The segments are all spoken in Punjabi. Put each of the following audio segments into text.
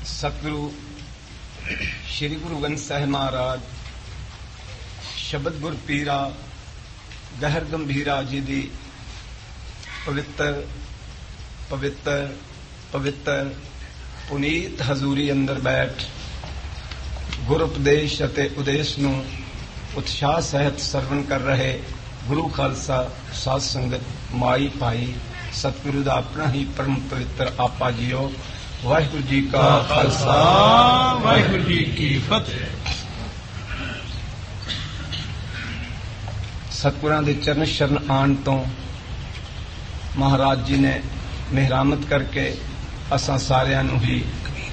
ਸਤਿਗੁਰੂ ਸ਼੍ਰੀ ਗੁਰੂ ਗ੍ਰੰਥ ਸਾਹਿਬ ਮਹਾਰਾਜ ਸ਼ਬਦ ਗੁਰ ਪੀਰਾ ਗਹਿਰ ਗੰਭੀਰਾ ਜੀ ਦੀ ਪਵਿੱਤਰ ਪੁਨੀਤ ਹਜ਼ੂਰੀ ਅੰਦਰ ਬੈਠ ਗੁਰ ਉਪਦੇਸ਼ ਅਤੇ ਉਦੇਸ਼ ਨੂੰ ਉਤਸ਼ਾਹ ਸਹਿਤ ਸਰਵਣ ਕਰ ਰਹੇ ਗੁਰੂ ਖਾਲਸਾ ਸਾਧ ਸੰਗਤ ਮਾਈ ਭਾਈ ਸਤਿਗੁਰੂ ਦਾ ਆਪਣਾ ਹੀ ਪਰਮ ਪਵਿੱਤਰ ਆਪਾ ਜੀਓ। ਵਾਹਿਗੁਰੂ ਜੀ ਕਾ ਖਾਲਸਾ ਵਾਹਿਗੁਰੂ ਜੀ ਕੀ ਫਤਿਹ। ਸਤਿਗੁਰਾਂ ਦੇ ਚਰਨ ਸ਼ਰਨ ਆਣ ਤੋਂ ਮਹਾਰਾਜ ਜੀ ਨੇ ਮਿਹਰਾਮਤ ਕਰਕੇ ਅਸਾਂ ਸਾਰਿਆਂ ਨੂੰ ਹੀ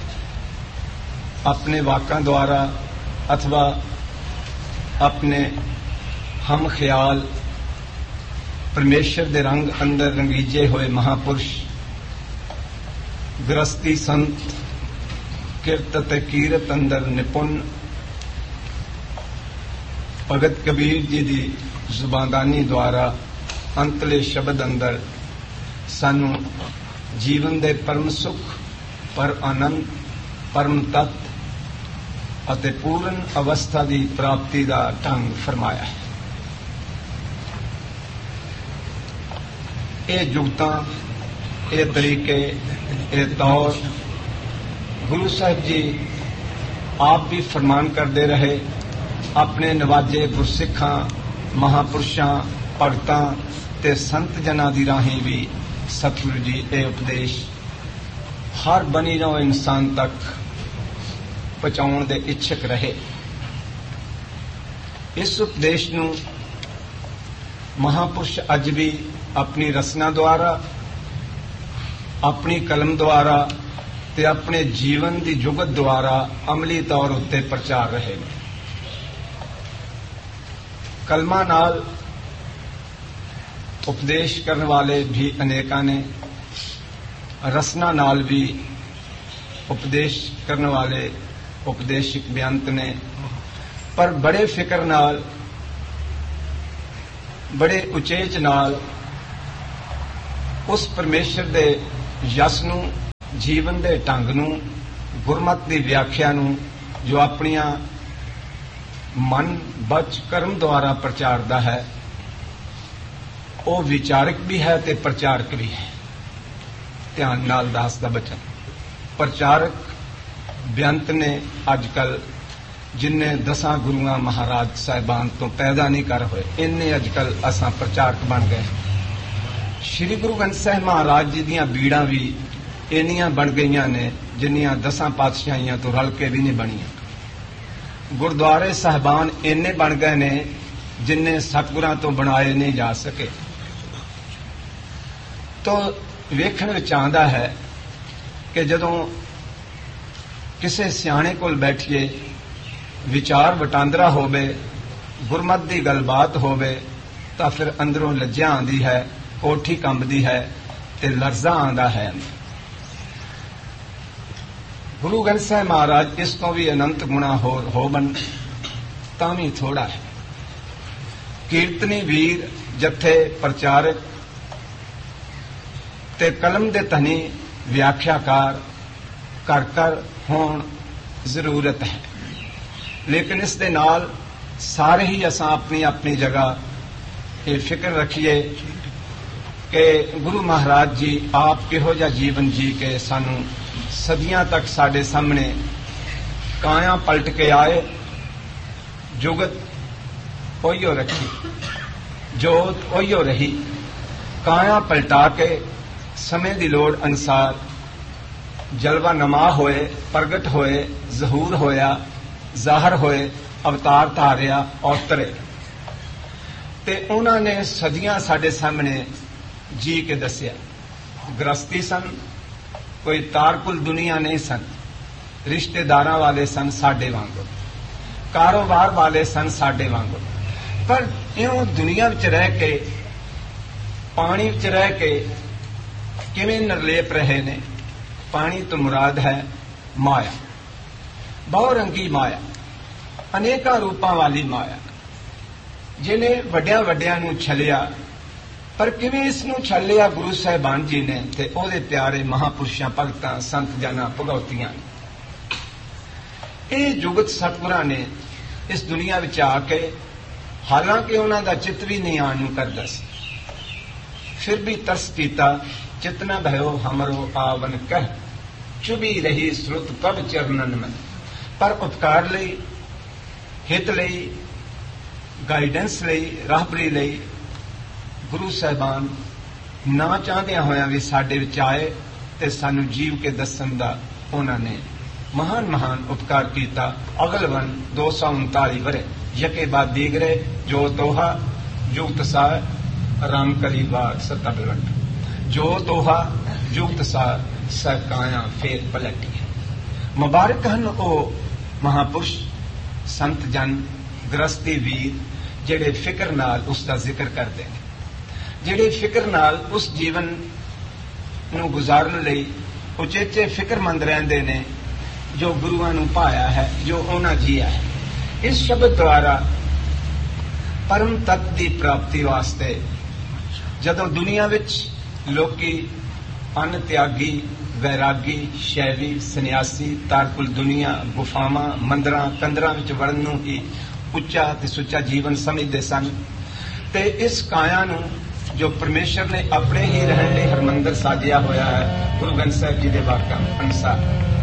ਆਪਣੇ ਵਾਕਾਂ ਦੁਆਰਾ ਅਥਵਾ ਆਪਣੇ ਹਮ ਖਿਆਲ ਪਰਮੇਸ਼ਰ ਦੇ ਰੰਗ ਅੰਦਰ ਰੰਗੀਜੇ ਹੋਏ ਮਹਾਪੁਰਸ਼ ਗ੍ਰਸਤੀ ਸੰਤ ਕਿਰਤ ਤੇ ਕੀਰਤ ਅੰਦਰ ਨਿਪੁੰਨ ਭਗਤ ਕਬੀਰ ਜੀ ਦੀ ਜ਼ੁਬਾਨਦਾਨੀ ਦੁਆਰਾ ਅੰਤਲੇ ਸ਼ਬਦ ਅੰਦਰ ਸਾਨੂੰ ਜੀਵਨ ਦੇ ਪਰਮ ਸੁਖ ਪਰ ਆਨੰਦ ਪਰਮ ਤਤ ਅਤੇ ਪੂਰਨ ਅਵਸਥਾ ਦੀ ਪ੍ਰਾਪਤੀ ਦਾ ਢੰਗ ਫਰਮਾਇਆ ਹੈ। ਇਹ ਜੁਗਤਾਂ ਇਹ ਤਰੀਕੇ ਇਹ ਤੌਰ ਗੁਰੂ ਸਾਹਿਬ ਜੀ ਆਪ ਵੀ ਫਰਮਾਨ ਕਰਦੇ ਰਹੇ। ਆਪਣੇ ਨਵਾਜੇ ਗੁਰਸਿੱਖਾਂ ਮਹਾਪੁਰਸ਼ਾਂ ਭਗਤਾਂ ਤੇ ਸੰਤ ਜਨਾਂ ਦੀ ਰਾਹੀਂ ਵੀ ਸਤਿਗੁਰੂ ਜੀ ਇਹ ਉਪਦੇਸ਼ ਹਰ ਬਣੀ ਨੌ ਇਨਸਾਨ ਤੱਕ ਪਹੁੰਚਾਉਣ ਦੇ ਇੱਛਕ ਰਹੇ। ਇਸ ਉਪਦੇਸ਼ ਨੂੰ ਮਹਾਪੁਰਸ਼ ਅੱਜ ਵੀ ਆਪਣੀ ਰਸਨਾ ਦੁਆਰਾ ਆਪਣੀ ਕਲਮ ਦੁਆਰਾ ਤੇ ਆਪਣੇ ਜੀਵਨ ਦੀ ਜੁਗਤ ਦੁਆਰਾ ਅਮਲੀ ਤੌਰ ਉੱਤੇ ਪ੍ਰਚਾਰ ਰਹੇ ਨੇ। ਕਲਮਾਂ ਨਾਲ ਉਪਦੇਸ਼ ਕਰਨ ਵਾਲੇ ਵੀ ਅਨੇਕਾਂ ਨੇ, ਰਸਨਾ ਨਾਲ ਵੀ ਉਪਦੇਸ਼ ਕਰਨ ਵਾਲੇ ਉਪਦੇਸ਼ਕ ਬੇਅੰਤ ਨੇ, ਪਰ ਬੜੇ ਫਿਕਰ ਨਾਲ ਬੜੇ ਉਚੇਚ ਨਾਲ ਉਸ ਪਰਮੇਸ਼ਰ ਦੇ ਯਸ ਨੂੰ ਜੀਵਨ ਦੇ ਢੰਗ ਨੂੰ ਗੁਰਮਤਿ ਦੀ ਵਿਆਖਿਆ ਨੂੰ ਜੋ ਆਪਣੀਆਂ ਮਨ ਬਚ ਕਰਮ ਦੁਆਰਾ ਪ੍ਰਚਾਰਦਾ ਹੈ ਉਹ ਵਿਚਾਰਕ ਵੀ ਹੈ ਤੇ ਪ੍ਰਚਾਰਕ ਵੀ ਹੈ। ਧਿਆਨ ਨਾਲ ਦਾਸ ਦਾ ਬਚਨ ਪ੍ਰਚਾਰਕ ਬੇਅੰਤ ਨੇ ਅੱਜ ਕੱਲ ਜਿੰਨੇ 10 ਗੁਰੂਆਂ ਮਹਾਰਾਜ ਸਾਹਿਬਾਨ ਤੋਂ ਪੈਦਾ ਨਹੀਂ ਕਰ ਹੋਏ ਇੰਨੇ ਅੱਜ ਕੱਲ ਅਸਾਂ ਪ੍ਰਚਾਰਕ ਬਣ ਗਏ। ਸ਼੍ਰੀ ਗੁਰੂ ਗ੍ਰੰਥ ਸਾਹਿਬ ਮਹਾਰਾਜ ਜੀ ਦੀਆਂ ਬੀੜਾਂ ਵੀ ਇੰਨੀਆਂ ਬਣ ਗਈਆਂ ਨੇ ਜਿੰਨੀਆਂ 10 ਪਾਤਸ਼ਾਹੀਆਂ ਤੋਂ ਰਲ ਕੇ ਵੀ ਨਹੀਂ ਬਣੀਆਂ। ਗੁਰਦੁਆਰੇ ਸਾਹਿਬਾਨ ਇੰਨੇ ਬਣ ਗਏ ਨੇ ਜਿੰਨੇ ਸਤਿਗੁਰਾਂ ਤੋਂ ਬਣਾਏ ਨਹੀਂ ਜਾ ਸਕੇ। ਤੋਂ ਵੇਖਣ ਵਿੱਚ ਆਉਂਦਾ ਹੈ ਕਿ ਜਦੋਂ ਕਿਸੇ ਸਿਆਣੇ ਕੋਲ ਬੈਠੀਏ ਵਿਚਾਰ ਵਟਾਂਦਰਾ ਹੋਵੇ ਗੁਰਮਤਿ ਦੀ ਗੱਲਬਾਤ ਹੋਵੇ ਤਾਂ ਫਿਰ ਅੰਦਰੋਂ ਲੱਜਾ ਆਉਂਦੀ ਹੈ, ਕੋਠੀ ਕੰਬਦੀ ਹੈ ਤੇ ਲਰਜ਼ਾ ਆਉਂਦਾ ਹੈ। ਗੁਰੂ ਗ੍ਰੰਥ ਸਾਹਿਬ ਮਹਾਰਾਜ ਇਸ ਤੋਂ ਵੀ ਅਨੰਤ ਗੁਣਾ ਹੋਵਨ ਤਾਂ ਵੀ ਥੋੜਾ ਹੈ। ਕੀਰਤਨੀ ਵੀਰ ਜਥੇ ਪ੍ਰਚਾਰਕ ਤੇ ਕਲਮ ਦੇ ਧਨੀ ਵਿਆਖਿਆਕਾਰ ਕਰ ਹੋਣ ਜ਼ਰੂਰਤ ਹੈ। ਲੇਕਿਨ ਇਸ ਦੇ ਨਾਲ ਸਾਰੇ ਹੀ ਅਸਾਂ ਆਪਣੀ ਆਪਣੀ ਜਗ੍ਹਾ ਇਹ ਫਿਕਰ ਰੱਖੀਏ ਕਿ ਗੁਰੂ ਮਹਾਰਾਜ ਜੀ ਆਪ ਕਿਹੋ ਜਿਹਾ ਜੀਵਨ ਜੀ ਕੇ ਸਾਨੂੰ ਸਦੀਆਂ ਤੱਕ ਸਾਡੇ ਸਾਹਮਣੇ ਕਾਇਆ ਪਲਟ ਕੇ ਆਏ। ਜੁਗਤ ਉਹੀਓ ਰੱਖੀ, ਜੋਤ ਉਹੀਓ ਰਹੀ, ਕਾਇਆ ਪਲਟਾ ਕੇ ਸਮੇਂ ਦੀ ਲੋੜ ਅਨੁਸਾਰ ਜਲਵਾ ਨਮਾ ਹੋਏ, ਪ੍ਰਗਟ ਹੋਏ, ਜ਼ਹੂਰ ਹੋਇਆ, ਜ਼ਾਹਰ ਹੋਏ, ਅਵਤਾਰ ਧਾਰਿਆ ਔਰ ਤਰੇ ਤੇ ਉਹਨਾਂ ਨੇ ਸਦੀਆਂ ਸਾਡੇ ਸਾਹਮਣੇ ਜੀ ਕੇ ਦੱਸਿਆ। ਗ੍ਰਸਤੀ ਸਨ, ਕੋਈ ਤਾਰਕੁਲ ਦੁਨੀਆ ਨਹੀਂ ਸਨ, ਰਿਸ਼ਤੇਦਾਰਾਂ ਵਾਲੇ ਸਨ ਸਾਡੇ ਵਾਂਗੂ, ਕਾਰੋਬਾਰ ਵਾਲੇ ਸਨ ਸਾਡੇ ਵਾਂਗੂ, ਪਰ ਇਉਂ ਦੁਨੀਆ ਵਿੱਚ ਰਹਿ ਕੇ ਪਾਣੀ ਵਿੱਚ ਰਹਿ ਕੇ ਕਿਵੇਂ ਨਿਰਲੇਪ ਰਹੇ ਨੇ। ਪਾਣੀ ਤੋਂ ਮੁਰਾਦ ਹੈ ਮਾਇਆ, ਬਹੁਰੰਗੀ ਮਾਇਆ, ਅਨੇਕਾਂ ਰੂਪਾਂ ਵਾਲੀ ਮਾਇਆ ਜਿਹਨੇ ਵੱਡਿਆਂ ਵੱਡਿਆਂ ਨੂੰ ਛਲਿਆ। ਪਰ ਕਿਵੇਂ ਇਸ ਨੂੰ ਛਲਿਆ ਗੁਰੂ ਸਾਹਿਬਾਨ ਜੀ ਨੇ ਤੇ ਉਹਦੇ ਪਿਆਰੇ ਮਹਾਪੁਰਸ਼ਾਂ ਭਗਤਾਂ ਸੰਤ ਜਨਾਂ ਭਗਉਤੀਆਂ। ਇਹ ਜੁਗਤ ਸਤਿਗੁਰਾਂ ਨੇ ਇਸ ਦੁਨੀਆ ਵਿੱਚ ਆ ਕੇ, ਹਾਲਾਂਕਿ ਉਹਨਾਂ ਦਾ ਚਿੱਤ ਵੀ ਨਹੀਂ ਆਉਣ ਨੂੰ ਕਰਦਾ ਸੀ, ਫਿਰ ਵੀ ਤਰਸ ਕੀਤਾ। ਚਿਤ ਨ ਭਇਓ ਹਮਰੋ ਆਵਨ ਕਹਿ, ਚੁਭੀ ਰਹੀ ਸੁਰਤ ਪ੍ਰਭ ਚਰਨਨ ਮੈਂ। ਪਰ ਉਪਕਾਰ ਲਈ, ਹਿਤ ਲਈ, ਗਾਈਡੈਂਸ ਲਈ, ਰਾਹਬਰੀ ਲਈ ਗੁਰੂ ਸਾਹਿਬਾਨ ਨਾ ਚਾਹੁੰਦਿਆਂ ਹੋਇਆਂ ਵੀ ਸਾਡੇ ਵਿੱਚ ਆਏ ਤੇ ਸਾਨੂੰ ਜੀਵ ਕੇ ਦੱਸਣ ਦਾ ਉਹਨਾਂ ਨੇ ਮਹਾਨ ਮਹਾਨ ਉਪਕਾਰ ਕੀਤਾ। ਅਗਲਵਨ 239 ਵਰੇ ਯਕੇ ਬਾਦ ਦੀਗਰੇ ਜੋ ਤੋਹਾ ਜੁਗਤ ਸਾਰ ਰਾਮ ਕਲੀ ਬਾਗ ਸਤਾ ਬਿਲਵੰਟ, ਜੋ ਤੋਹਾ ਜੁਗਤ ਸਾਰ ਸਕਾਇਆ ਫੇਰ ਪਲਟੀ। ਮੁਬਾਰਕ ਹਨ ਉਹ ਮਹਾਪੁਰਸ਼, ਸੰਤ ਜਨ, ਗ੍ਰਸਤੀ ਵੀਰ ਜਿਹੜੇ ਫਿਕਰ ਨਾਲ ਉਸ ਦਾ ਜ਼ਿਕਰ ਕਰਦੇ ਨੇ, ਜਿਹੜੇ ਫਿਕਰ ਨਾਲ ਉਸ ਜੀਵਨ ਨੂੰ ਗੁਜ਼ਾਰਨ ਲਈ ਉਚੇਚੇ ਫਿਕਰਮੰਦ ਰਹਿੰਦੇ ਨੇ, ਜੋ ਗੁਰੂਆਂ ਨੂੰ ਭਾਇਆ ਹੈ, ਜੋ ਉਹਨਾਂ ਜੀਆ ਹੈ। ਇਸ ਸ਼ਬਦ ਦੁਆਰਾ ਪਰਮ ਤੱਤ ਦੀ ਪ੍ਰਾਪਤੀ ਵਾਸਤੇ ਜਦੋਂ ਦੁਨੀਆ ਵਿੱਚ ਲੋਕੀ ਅਨ ਤਿਆਗੀ, ਵੈਰਾਗੀ, ਸ਼ੈਵੀ, ਸੰਨਿਆਸੀ, ਤਾਰਕੁਲ ਦੁਨੀਆ, ਗੁਫਾਵਾਂ, ਮੰਦਰਾਂ, ਕੰਦਰਾਂ ਵਿੱਚ ਵੜਨ ਨੂੰ ਹੀ ਉੱਚਾ ਤੇ ਸੁੱਚਾ ਜੀਵਨ ਸਮਝਦੇ ਸਨ, ਤੇ ਇਸ ਕਾਇਆ ਨੂੰ ਜੋ ਪਰਮੇਸ਼ਰ ਨੇ ਆਪਣੇ ਹੀ ਰਹਿਣ ਲਈ ਹਰਮੰਦਰ ਸਾਜਿਆ ਹੋਇਆ ਹੈ ਗੁਰੂ ਗ੍ਰੰਥ ਸਾਹਿਬ ਜੀ ਦੇ ਵਾਕਾਂ ਅਨੁਸਾਰ,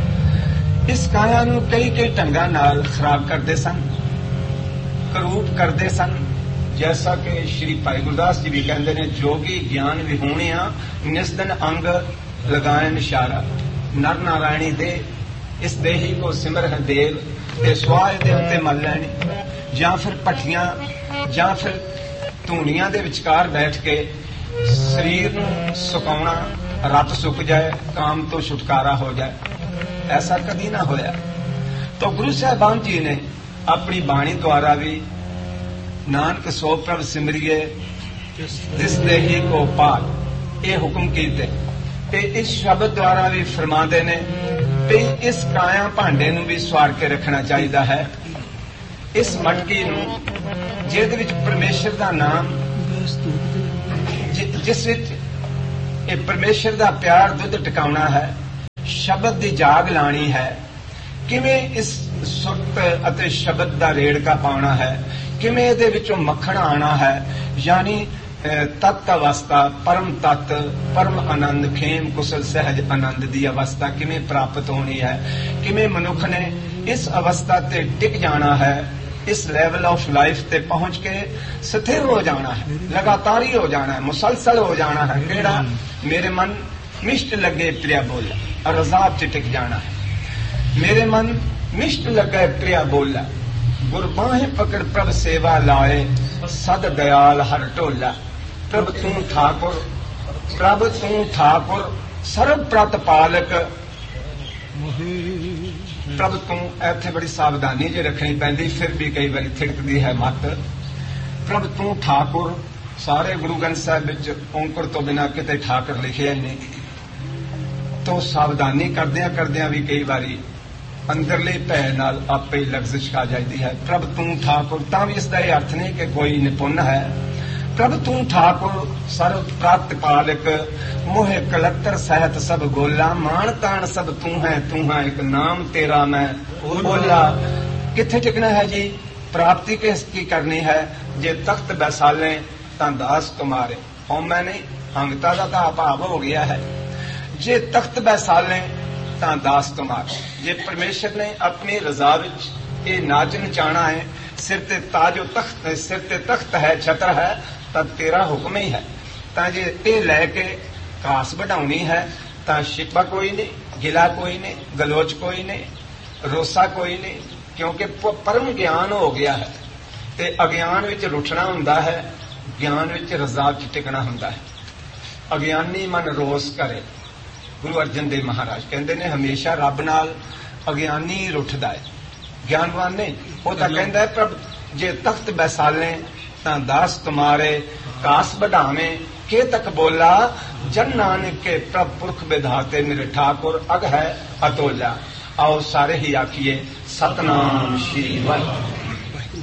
ਇਸ ਕਾਇਆ ਨੂੰ ਕਈ ਕਈ ਢੰਗਾਂ ਨਾਲ ਖਰਾਬ ਕਰਦੇ ਸਨ, ਕਰੂਪ ਕਰਦੇ ਸਨ। ਜੈਸਾ ਕਿ ਸ਼੍ਰੀ ਭਾਈ ਗੁਰਦਾਸ ਜੀ ਵੀ ਕਹਿੰਦੇ ਨੇ, ਜੋਗੀ ਗਿਆਨ ਵਿਹੂਣਿਆ ਨਿਸਦਨ ਅੰਗ ਲਗਾਏ ਇਸ਼ਾਰਾ, ਨਰ ਨਾਰਾਇਣੀ ਦੇ ਇਸ ਦੇਹੀ ਕੋ ਸਿਮਰ ਹੈ ਦੇਵ, ਤੇ ਸਵਾਹ ਦੇ ਉੱਤੇ ਮਲ ਲੈਣੀ, ਜਾਂ ਫਿਰ ਭੱਠੀਆਂ ਜਾਂ ਫਿਰ ਧੂਣੀਆਂ ਦੇ ਵਿਚਕਾਰ ਬੈਠ ਕੇ ਸਰੀਰ ਨੂੰ ਸੁਕਾਉਣਾ, ਰੱਤ ਸੁੱਕ ਜਾਏ, ਕਾਮ ਤੋਂ ਛੁਟਕਾਰਾ ਹੋ ਜਾਏ, ਐਸਾ ਕਦੀ ਨਾ ਹੋਇਆ। ਤਾਂ ਗੁਰੂ ਸਾਹਿਬਾਨ ਜੀ ਨੇ ਆਪਣੀ ਬਾਣੀ ਦੁਆਰਾ ਵੀ ਨਾਨਕ ਸੋ ਪ੍ਰਭ ਸਿਮਰਿਏ ਜਿਸ ਦੇਹੀ ਕੋ ਪਾਲ, ਇਹ ਹੁਕਮ ਕੀਤੇ, ਤੇ ਇਸ ਸ਼ਬਦ ਦੁਆਰਾ ਵੀ ਫਰਮਾਉਂਦੇ ਨੇ ਕਿ ਇਸ ਕਾਇਆ ਭਾਂਡੇ ਨੂੰ ਵੀ ਸਵਾਰ ਕੇ ਰੱਖਣਾ ਚਾਹੀਦਾ ਹੈ। ਇਸ ਮਟਕੀ ਨੂੰ ਜਿਹਦੇ ਵਿੱਚ ਪਰਮੇਸ਼ਰ ਦਾ ਨਾਮ, ਜਿਸ ਵਿੱਚ ਇਹ ਪਰਮੇਸ਼ਰ ਦਾ ਪਿਆਰ ਦੁੱਧ ਟਿਕਾਉਣਾ ਹੈ, ਸ਼ਬਦ ਦੀ ਜਾਗ ਲਾਣੀ ਹੈ, ਕਿਵੇਂ ਇਸ ਸੁਰਤ ਅਤੇ ਸ਼ਬਦ ਦਾ ਰੇੜਕਾ ਪਾਉਣਾ ਹੈ, ਕਿਵੇਂ ਇਹਦੇ ਵਿੱਚੋਂ ਮੱਖਣ ਆਉਣਾ ਹੈ, ਯਾਨੀ ਤਤ ਅਵਸਥਾ, ਪਰਮ ਤਤ, ਪਰਮ ਆਨੰਦ, ਖੇਮ ਕੁਸਲ ਸਹਿਜ ਆਨੰਦ ਦੀ ਅਵਸਥਾ ਕਿਵੇਂ ਪ੍ਰਾਪਤ ਹੋਣੀ ਹੈ, ਕਿਵੇਂ ਮਨੁੱਖ ਨੇ ਇਸ ਅਵਸਥਾ ਤੇ ਟਿਕ ਜਾਣਾ ਹੈ, ਇਸ ਲੈਵਲ ਆਫ ਲਾਈਫ ਤੇ ਪਹੁੰਚ ਕੇ ਸਥਿਰ ਹੋ ਜਾਣਾ ਹੈ, ਲਗਾਤਾਰੀ ਹੋ ਜਾਣਾ ਹੈ, ਮੁਸਲਸਲ ਹੋ ਜਾਣਾ ਹੈ। ਕਿਹੜਾ? ਮੇਰੇ ਮਨ ਮਿਸ਼ਟ ਲੱਗੇ ਪ੍ਰਿਆ ਬੋਲਾ, ਰਜ਼ਾ ਚ ਟਿਕ ਜਾਣਾ ਹੈ। ਮੇਰੇ ਮਨ ਮਿਸ਼ਟ ਲੱਗੇ ਪ੍ਰਿਆ ਬੋਲਾ, ਗੁਰਬਾਹੇ ਪਕੜ ਪ੍ਰਭ ਸੇਵਾ ਲਾਏ, ਸਦ ਦਇਆਲ ਹਰ ਢੋਲਾ। ਪ੍ਰਭ ਤੂੰ ਠਾਕੁਰ, ਪ੍ਰਭ ਤੂੰ ਠਾਕੁਰ, ਸਰਬ ਪ੍ਰਤ ਪਾਲਕ। ਪ੍ਰਭ ਤੂੰ, ਇੱਥੇ ਬੜੀ ਸਾਵਧਾਨੀ ਜੇ ਰੱਖਣੀ ਪੈਂਦੀ, ਫਿਰ ਵੀ ਕਈ ਵਾਰੀ ਥਿੜਕਦੀ ਹੈ ਮੱਤ। ਪ੍ਰਭ ਤੂੰ ਠਾਕੁਰ, ਸਾਰੇ ਗੁਰੂ ਗ੍ਰੰਥ ਸਾਹਿਬ ਵਿੱਚ ਔਂਕੜ ਤੋਂ ਬਿਨਾਂ ਕਿਤੇ ਠਾਕੁਰ ਲਿਖਿਆ ਹੀ ਨਹੀਂ, ਤੋਂ ਸਾਵਧਾਨੀ ਕਰਦਿਆਂ ਕਰਦਿਆਂ ਵੀ ਕਈ ਵਾਰੀ ਅੰਦਰਲੇ ਭੈ ਨਾਲ ਆਪੇ ਹੀ ਲਫ਼ਜ਼ ਛਾ ਜਾਂਦੀ ਹੈ। ਪ੍ਰਭ ਤੂੰ ਠਾਕੁਰ, ਤਾਂ ਵੀ ਇਸ ਦਾ ਇਹ ਅਰਥ ਨਹੀਂ ਕਿ ਕੋਈ ਨਿਪੁੰਨ ਹੈ। ਪ੍ਰਭ ਤੂੰ ਠਾਕੁਰ, ਸਰਬ ਪ੍ਰਾਪਤ ਪਾਲਕ, ਮੋਹਿ ਕਲਤਰ ਸਹਿਤ ਸਭ ਗੋਲਾ, ਮਾਣ ਤਾਣ ਸਭ ਤੂੰ ਹੈ ਇੱਕ ਨਾਮ ਤੇਰਾ ਮੈਂ ਬੋਲਾ। ਕਿੱਥੇ ਟਿਕਣਾ ਹੈ ਜੀ? ਪ੍ਰਾਪਤੀ ਕਿਸ ਕੀ ਕਰਨੀ ਹੈ? ਜੇ ਤਖਤ ਬੈਸਾਲੇ ਤਾਂ ਦਾਸ ਤੁਮਾਰੇ, ਹਉਮੈ ਨਹੀਂ, ਹੰਗਤਾ ਦਾ ਤਾਂ ਭਾਵ ਹੋ ਗਿਆ ਹੈ। ਜੇ ਤਖਤ ਬੈਸਾਲੇ ਤਾਂ ਦਾਸ ਤੁਮਾਰੇ, ਜੇ ਪਰਮੇਸ਼ਰ ਨੇ ਆਪਣੀ ਰਜ਼ਾ ਵਿੱਚ ਇਹ ਨਾਚ ਨਚਾਣਾ ਹੈ, ਸਿਰ ਤੇ ਤਾਜੋ ਤਖਤ, ਸਿਰ ਤੇ ਤਖਤ ਹੈ, ਛਤਰ ਹੈ, ਤਾਂ ਤੇਰਾ ਹੁਕਮ ਹੀ ਹੈ। ਤਾਂ ਜੇ ਇਹ ਲੈ ਕੇ ਕਾਸ ਵਢਾਉਣੀ ਹੈ ਤਾਂ ਸ਼ਿਕਵਾ ਕੋਈ ਨਹੀਂ, ਗਿਲਾ ਕੋਈ ਨਹੀਂ, ਗਲੋਚ ਕੋਈ ਨਹੀਂ, ਰੋਸਾ ਕੋਈ ਨਹੀਂ, ਕਿਉਂਕਿ ਪਰਮ ਗਿਆਨ ਹੋ ਗਿਆ ਹੈ। ਤੇ ਅਗਿਆਨ ਵਿੱਚ ਰੁੱਠਣਾ ਹੁੰਦਾ ਹੈ, ਗਿਆਨ ਵਿੱਚ ਰਜ਼ਾ ਚ ਟਿਕਣਾ ਹੁੰਦਾ ਹੈ। ਅਗਿਆਨੀ ਮਨ ਰੋਸ ਕਰੇ। ਗੁਰੂ ਅਰਜਨ ਦੇਵ ਮਹਾਰਾਜ ਕਹਿੰਦੇ ਨੇ ਹਮੇਸ਼ਾ ਰੱਬ ਨਾਲ ਅਗਿਆਨੀ ਰੁੱਠਦਾ ਹੈ, ਗਿਆਨਵਾਨ ਨਹੀਂ। ਉਹ ਤਾਂ ਕਹਿੰਦਾ ਹੈ ਪ੍ਰਭ ਜੇ ਤਖਤ ਬੈਸਾਲੇ ਤਾਂ ਦਾਸ ਤੁਮਾਰੇ, ਕਾਸ ਵਢਾਵੇਂ ਕੇ ਤੱਕ ਬੋਲਾ, ਜਨ ਨਾਨਕ ਕੇ ਪ੍ਰਭ ਪੁਰਖ ਵਿਧਾਤੇ, ਮੇਰੇ ਠਾकुर ਅਗ ਹੈ ਅਤੋਲਾ। ਆਓ ਸਾਰੇ ਹੀ ਆਖੀਏ ਸਤਨਾਮ ਸ਼੍ਰੀ ਵਾਹਿਗੁਰੂ।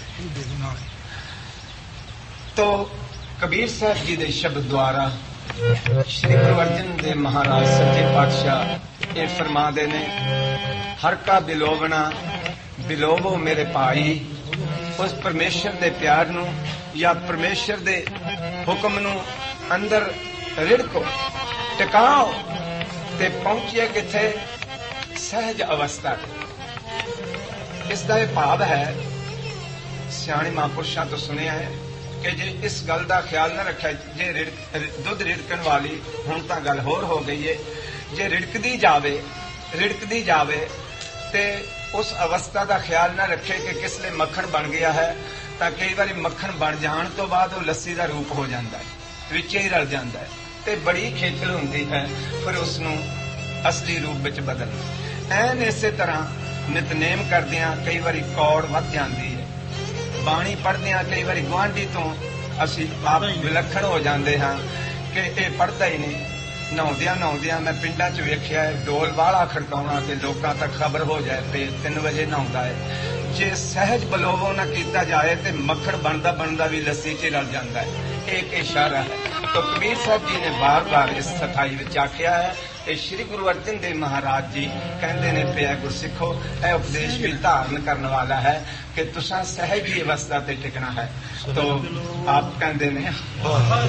ਤੋ ਕਬੀਰ ਸਾਹਿਬ ਜੀ ਦੇ ਸ਼ਬਦ ਦੁਆਰਾ ਸ਼੍ਰੀ ਗੁਰੂ ਅਰਜਨ ਦੇਵ ਮਹਾਰਾਜ ਸੱਚੇ ਪਾਤਸ਼ਾਹ ਇਹ ਫਰਮਾਦੇ ਨੇ, ਹਰ ਕਾ ਬਿਲੋਵਣਾ ਬਿਲੋਵੋ ਮੇਰੇ ਭਾਈ, ਉਸ ਪਰਮੇਸ਼ਰ ਦੇ ਪਿਆਰ ਨੂੰ ਜਾਂ ਪਰਮੇਸ਼ਰ ਦੇ ਹੁਕਮ ਨੂੰ ਅੰਦਰ ਰਿੜਕੋ, ਟਿਕਾਓ ਤੇ ਪਹੁੰਚੀਏ ਕਿੱਥੇ? ਸਹਿਜ ਅਵਸਥਾ ਤੇ। ਇਸ ਦਾ ਇਹ ਭਾਵ ਹੈ, ਸਿਆਣੇ ਮਹਾਂਪੁਰਸ਼ਾਂ ਤੋਂ ਸੁਣਿਆ ਹੈ ਕਿ ਜੇ ਇਸ ਗੱਲ ਦਾ ਖਿਆਲ ਨਾ ਰੱਖਿਆ, ਜੇ ਦੁੱਧ ਰਿੜਕਣ ਵਾਲੀ, ਹੁਣ ਤਾਂ ਗੱਲ ਹੋਰ ਹੋ ਗਈ ਹੈ, ਜੇ ਰਿੜਕਦੀ ਜਾਵੇ ਤੇ ਉਸ ਅਵਸਥਾ ਦਾ ਖਿਆਲ ਨਾ ਰੱਖੇ ਕਿ ਕਿਸ ਲਈ ਮੱਖਣ ਬਣ ਗਿਆ ਹੈ, ਤਾਂ ਕਈ ਵਾਰੀ ਮੱਖਣ ਬਣ ਜਾਣ ਤੋਂ ਬਾਅਦ ਉਹ ਲੱਸੀ ਦਾ ਰੂਪ ਹੋ ਜਾਂਦਾ ਹੈ, ਵਿੱਚ ਹੀ ਰਲ ਜਾਂਦਾ ਹੈ ਤੇ ਬੜੀ ਖੇਚਲ ਹੁੰਦੀ ਹੈ ਫਿਰ ਉਸ ਨੂੰ ਅਸਲੀ ਰੂਪ ਵਿੱਚ ਬਦਲਣਾ। ਐਨ ਇਸੇ ਤਰ੍ਹਾਂ ਨਿਤਨੇਮ ਕਰਦਿਆਂ ਕਈ ਵਾਰੀ ਕੌੜ ਵੱਧ ਜਾਂਦੀ ਹੈ, ਬਾਣੀ ਪੜ੍ਹਦਿਆਂ ਕਈ ਵਾਰੀ ਗੁਆਂਢੀ ਤੋਂ ਅਸੀਂ ਆਪ ਵਿਲੱਖਣ ਹੋ ਜਾਂਦੇ ਹਾਂ ਕਿ ਇਹ ਪੜ੍ਹਦਾ ਹੀ ਨਹੀਂ। ਨਹਾਉਂਦਿਆਂ ਮੈਂ ਪਿੰਡਾਂ 'ਚ ਵੇਖਿਆ ਹੈ, ਡੋਲ ਵਾਲਾ ਖੜਕਾਉਣਾ ਤੇ ਲੋਕਾਂ ਤੱਕ ਖਬਰ ਹੋ ਜਾਏ ਤੇ 3 ਵਜੇ ਨਹਾਉਂਦਾ ਹੈ। ਜੇ ਸਹਿਜ ਬਲੋਵੋ ਨਾ ਕੀਤਾ ਜਾਏ ਤੇ ਮੱਖਣ ਬਣਦਾ ਵੀ ਲੱਸੀ 'ਚ ਰਲ ਜਾਂਦਾ ਹੈ। ਇਹ ਇੱਕ ਇਸ਼ਾਰਾ ਹੈ। तो कबीर साहब जी ने बार इस सथाई विच आख्या है कि श्री गुरु अर्जन देव महाराज जी कहते ने पिया गुरसिखो, यह उपदेश भी धारण करने वाला है कि तुसां सहज ही अवस्था ते टिकना है। तो आप कहते ने